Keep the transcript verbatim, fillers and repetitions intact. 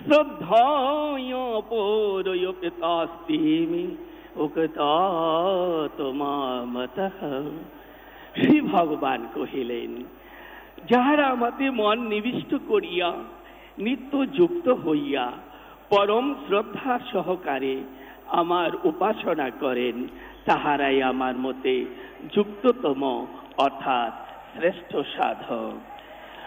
শ্রদ্ধায় পৌরয় পিতাস্তিমি উক্ত মামতঃ। শ্রী ভগবান কহিলেন, যাহারা আমাতে মন নিবিষ্ট করিয়া নিত্য যুক্ত হইয়া পরম শ্রদ্ধা সহকারে আমার উপাসনা করেন, তাহারাই আমার মতে যুক্ততম অর্থাৎ শ্রেষ্ঠ সাধক।